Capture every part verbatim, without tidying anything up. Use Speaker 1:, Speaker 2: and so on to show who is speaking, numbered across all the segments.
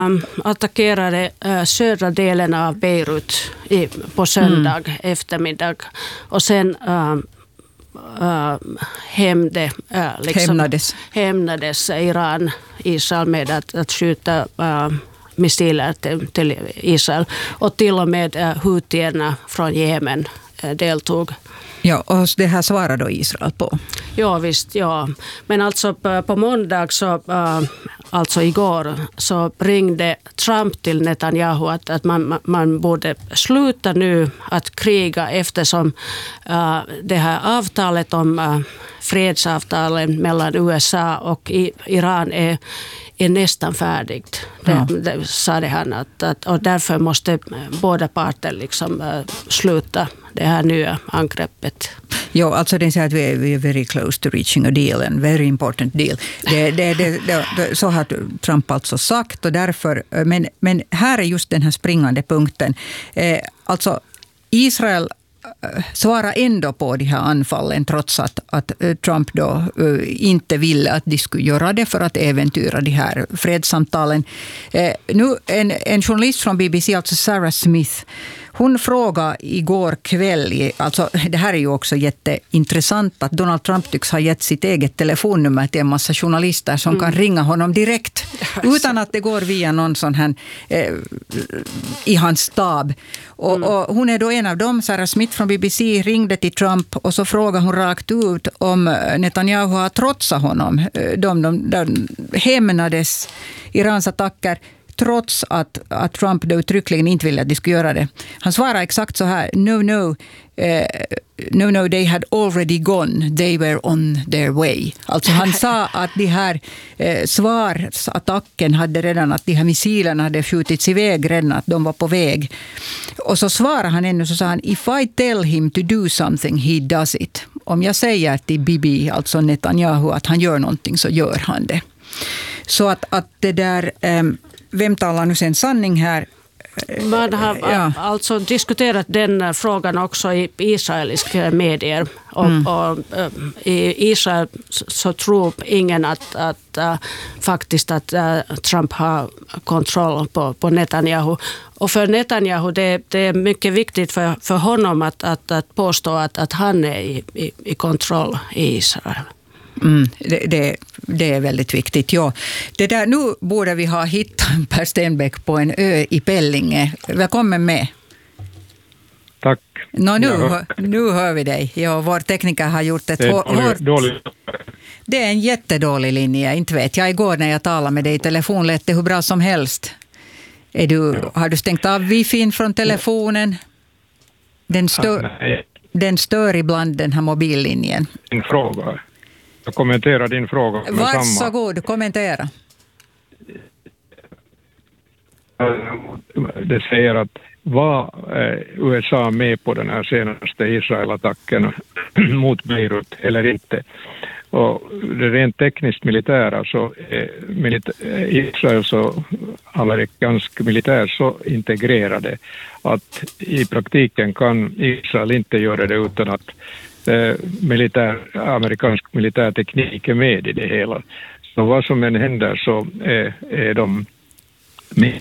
Speaker 1: attackerade äh, södra delen av Beirut i, på söndag mm. eftermiddag och sen äh, äh, hämde, äh, liksom,
Speaker 2: hämnades.
Speaker 1: hämnades Iran Israel med att, att skjuta äh, missiler till, till Israel och till och med äh, hutierna från Jemen äh, deltog.
Speaker 2: Ja, och det här svarar då Israel på.
Speaker 1: Ja, visst, ja. Men alltså på, på måndag, så, äh, alltså igår, så ringde Trump till Netanyahu att, att man, man borde sluta nu att kriga eftersom äh, det här avtalet om äh, fredsavtalen mellan U S A och I, Iran är, är nästan färdigt. Det, ja. det sa det han att, att, och därför måste båda parter liksom äh, sluta det här nya angreppet.
Speaker 2: Ja, alltså den säger att vi är, vi är very close to reaching a deal, en very important deal. Det, det, det, det, det, så har Trump alltså sagt och därför, men, men här är just den här springande punkten. Eh, alltså Israel svara ändå på de här anfallen trots att, att Trump då uh, inte ville att de skulle göra det för att äventyra de här fredssamtalen. Eh, nu en, en journalist från B B C, alltså Sarah Smith, hon frågade igår kväll, alltså det här är ju också jätteintressant att Donald Trump tycks ha gett sitt eget telefonnummer till en massa journalister som mm. kan ringa honom direkt utan att det går via någon sån här eh, i hans stab. Och, mm. och hon är då en av dem, Sarah Smith från B B C, ringde till Trump och så frågade hon rakt ut om Netanyahu har trotsat honom. De, de, de hämnades Irans attacker trots att, att Trump då uttryckligen inte ville att de skulle göra det. Han svarade exakt så här: no, no, uh, no, no, they had already gone, they were on their way. Alltså han sa att de här uh, svarsattacken hade redan, att de här missilerna hade skjutits iväg redan, att de var på väg. Och så svarade han ännu, så sa han: if I tell him to do something, he does it. Om jag säger till Bibi, alltså Netanyahu, att han gör någonting, så gör han det. Så att, att det där... Um, Vem talar nu sen sanning här?
Speaker 1: Man har ja. alltså diskuterat den frågan också i israeliska medier. Och, mm. och, i Israel så tror ingen att, att uh, faktiskt att uh, Trump har kontroll på, på Netanyahu. Och för Netanyahu det, det är mycket viktigt för, för honom att, att, att påstå att, att han är i, i, i kontroll i Israel.
Speaker 2: Mm, det, det, det är väldigt viktigt, ja. Det där, nu borde vi ha hittat Per Stenbeck på en ö i Pellinge. Välkommen med.
Speaker 3: Tack.
Speaker 2: Nå, nu, hör, nu hör vi dig. Ja, vår tekniker har gjort ett...
Speaker 3: Det är, dålig,
Speaker 2: hårt,
Speaker 3: dålig.
Speaker 2: Det är en jättedålig linje, inte vet jag. Igår när jag talade med dig i telefon lät det hur bra som helst. Är du, ja. Har du stängt av wifi från telefonen? Den stör, ja, den stör ibland den här mobillinjen.
Speaker 3: En fråga. Jag kommenterar din fråga.
Speaker 2: Varsågod, kommentera.
Speaker 3: Det säger att var U S A med på den här senaste Israel-attacken mot Beirut eller inte? Och det rent tekniskt militära så är milita- Israels och amerikansk militär så integrerade att i praktiken kan Israel inte göra det utan att militär, amerikansk militärteknik är med i det hela. Så vad som än händer så är, är de med.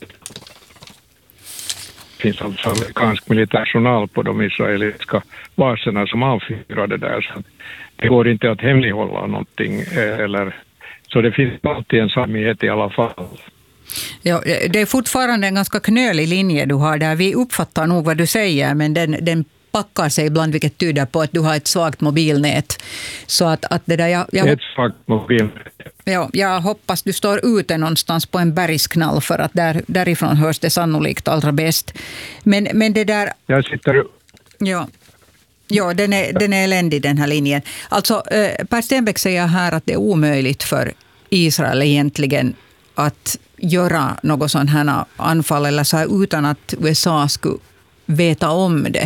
Speaker 3: Det finns alltså amerikansk militärjournal på de israeliska baserna som avfyrade där. Så det går inte att hemlighålla någonting. Eller, så det finns alltid en samhet i alla fall.
Speaker 2: Ja, det är fortfarande en ganska knölig linje du har där. Vi uppfattar nog vad du säger, men den, den packar sig ibland, vilket tyder på att du har ett svagt mobilnät. Så att, att det där... Jag, jag,
Speaker 3: ett svagt mobilnät.
Speaker 2: Ja, jag hoppas du står ute någonstans på en bergsknall för att där, därifrån hörs det sannolikt allra bäst. Men, men det där...
Speaker 3: Jag sitter...
Speaker 2: Ja, ja den, är, den är eländig den här linjen. Alltså, eh, Per Stenbeck säger här att det är omöjligt för Israel egentligen att göra något sån här anfall eller så här, utan att U S A skulle veta om det.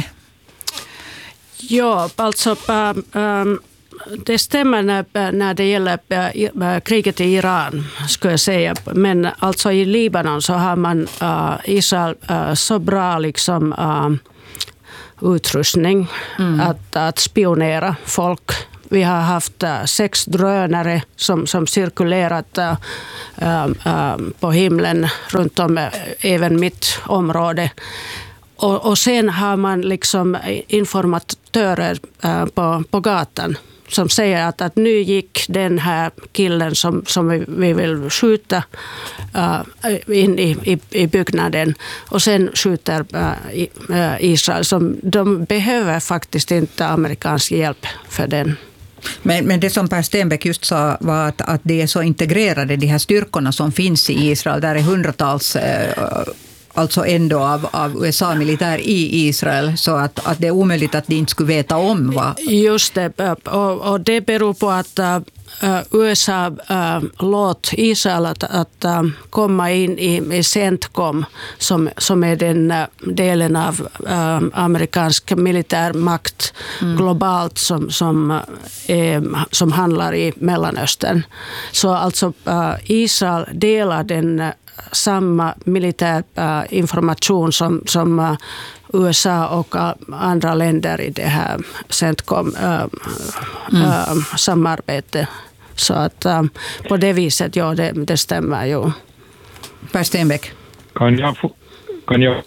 Speaker 1: Ja, alltså ähm, det stämmer när, när det gäller äh, kriget i Iran, skulle jag säga. Men alltså i Libanon så har man äh, Israel äh, så bra liksom, äh, utrustning mm. att, att spionera folk vi har haft uh, sex drönare som, som cirkulerat uh, uh, på himlen runt om uh, även mitt område. Och, och sen har man liksom informatörer uh, på, på gatan som säger att, att nu gick den här killen som, som vi, vi vill skjuta uh, in i, i, i byggnaden, och sen skjuter uh, i, uh, Israel. Som, de behöver faktiskt inte amerikansk hjälp för den.
Speaker 2: Men, men det som Per Stenbeck just sa var att, att det är så integrerade, de här styrkorna som finns i Israel, där är hundratals uh, alltså ändå av, av U S A-militär i Israel, så att, att det är omöjligt att de inte skulle veta om vad...
Speaker 1: Just det, och, och det beror på att uh, U S A uh, låt Israel att, att uh, komma in i, i CENTCOM, som, som är den uh, delen av uh, amerikansk militärmakt mm. globalt som, som, uh, är, som handlar i Mellanöstern. Så alltså uh, Israel delar den uh, samma militär uh, information som, som uh, U S A och uh, andra länder i det här CENTCOM uh, mm. uh, samarbete. Så att uh, på det viset, ja, det, det stämmer ju.
Speaker 2: Per Stenbeck.
Speaker 3: Kan jag få, kan jag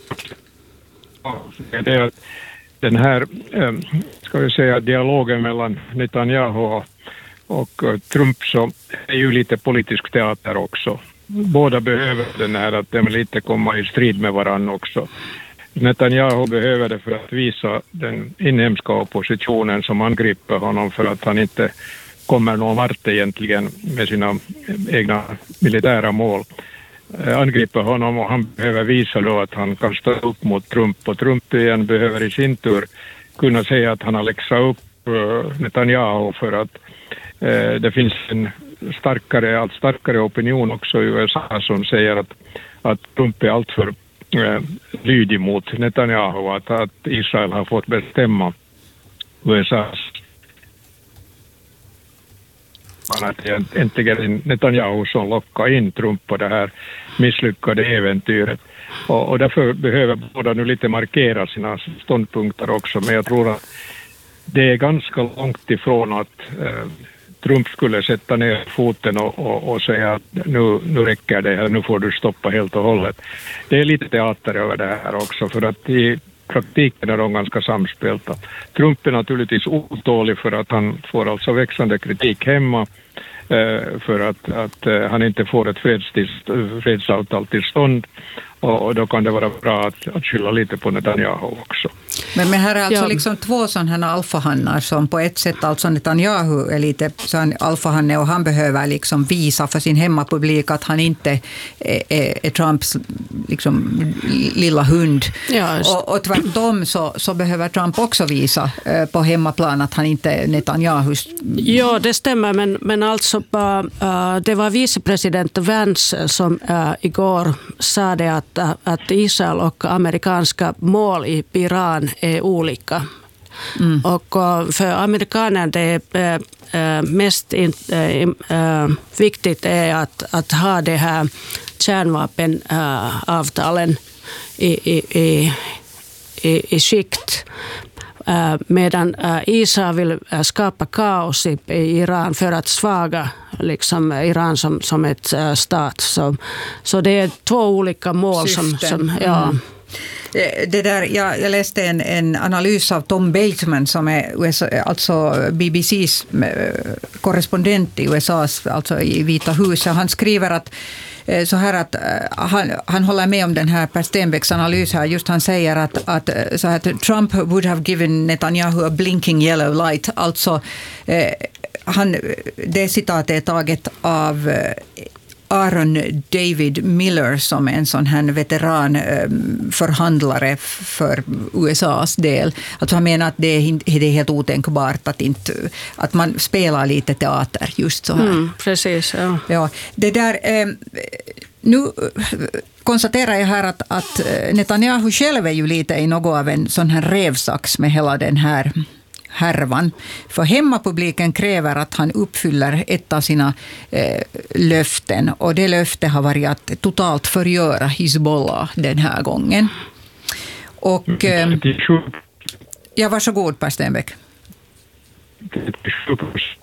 Speaker 3: det är den här um, ska vi säga dialogen mellan Netanyahu och, och uh, Trump, så är ju lite politisk teater också. Båda behöver den här, att de lite komma i strid med varandra också. Netanyahu behöver det för att visa den inhemska oppositionen som angriper honom för att han inte kommer någon vart egentligen med sina egna militära mål. Angriper honom, och han behöver visa då att han kan stå upp mot Trump, och Trump igen behöver i sin tur kunna säga att han har läxat upp Netanyahu för att eh, det finns en starkare, allt starkare opinion också i U S A som säger att, att Trump är alltför eh, lydig mot Netanyahu, att, att Israel har fått bestämma U S A:s att äntligen Netanyahu som lockar in Trump på det här misslyckade äventyret. Och, och därför behöver båda nu lite markera sina ståndpunkter också, men jag tror att det är ganska långt ifrån att eh, Trump skulle sätta ner foten och, och, och säga att nu, nu räcker det här, nu får du stoppa helt och hållet. Det är lite teater över det här också, för att i praktiken är de ganska samspelta. Trump är naturligtvis otålig för att han får alltså växande kritik hemma eh, för att, att eh, han inte får ett fredsavtal till stånd, och, och då kan det vara bra att, att skylla lite på Netanyahu också.
Speaker 2: Men, men här är alltså
Speaker 1: ja.
Speaker 2: liksom två sådana alfahannar som på ett sätt, alltså Netanyahu är lite sån alfahanne, och han behöver liksom visa för sin hemmapublik att han inte är, är, är Trumps liksom lilla hund. Ja, och, och tvärtom så, så behöver Trump också visa eh, på hemmaplan att han inte är Netanyahus.
Speaker 1: Ja, det stämmer, men, men alltså uh, det var vicepresident Vance som uh, igår sa det att, uh, att Israel och amerikanska mål i Iran är olika. Mm. Och för amerikanerna det är äh, mest in, äh, viktigt är att, att ha det här kärnvapenavtalen äh, i, i, i, i, i skikt. Äh, medan äh, Israel vill äh, skapa kaos i, i Iran för att svaga liksom, Iran som, som ett äh, stat. Så, så det är två olika mål som, som ja.
Speaker 2: Mm. Det där, jag, jag läste en, en analys av Tom Bateman som är U S A, alltså B B C:s korrespondent i U S A, alltså i Vita huset. Han skriver att så här att han, han håller med om den här Per Stenbecks analys här. Just han säger att, att, så att Trump would have given Netanyahu a blinking yellow light. Alltså eh, han, det citatet är taget av Aaron David Miller som är en sån här veteran förhandlare för U S A:s del. Att han menar att det är, det är helt otänkbart att, inte, att man spelar lite teater just så här.
Speaker 1: Mm, precis, ja.
Speaker 2: Ja, det där, eh, nu konstaterar jag här att, att Netanyahu själv är ju lite i något av en sån här revsax med hela den här härvan. För hemmapubliken kräver att han uppfyller ett av sina eh, löften, och det löftet har varit att totalt förgöra Hizbollah den här gången. Och eh, ja, varsågod Per Stenbeck.
Speaker 3: trettiosju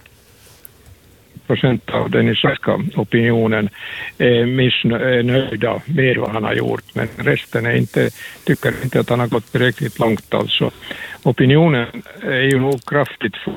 Speaker 3: procent av den israeliska opinionen är missnöjda med vad han har gjort, men resten är inte, tycker inte att han har gått tillräckligt långt. Alltså, opinionen är ju nog kraftigt